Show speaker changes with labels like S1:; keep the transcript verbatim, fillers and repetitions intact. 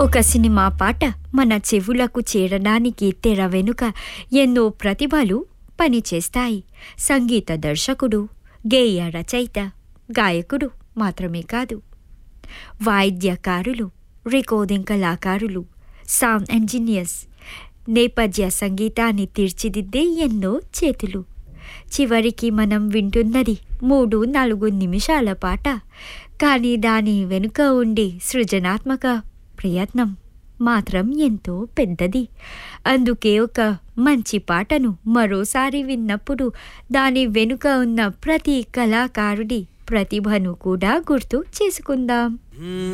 S1: ఒక సినిమా పాట మన చెవులకు చేరడానికి తెర వెనుక ఎన్నో ప్రతిభలు పనిచేస్తాయి. సంగీత దర్శకుడు, గేయ రచయిత, గాయకుడు మాత్రమే కాదు, వాయిద్యకారులు, రికార్డింగ్ కళాకారులు, సౌండ్ ఇంజనీర్స్, నేపథ్య సంగీతాన్ని తీర్చిదిద్దే ఎన్నో చేతులు. చివరికి మనం వింటున్నది మూడు నాలుగు నిమిషాల పాట, కానీ దాని వెనుక ఉండే సృజనాత్మక ప్రయత్నం మాత్రం ఎంతో పెద్దది. అందుకే ఒక మంచి పాటను మరోసారి విన్నప్పుడు దాని వెనుక ఉన్న ప్రతి కళాకారుడి ప్రతిభను కూడా గుర్తు చేసుకుందాం.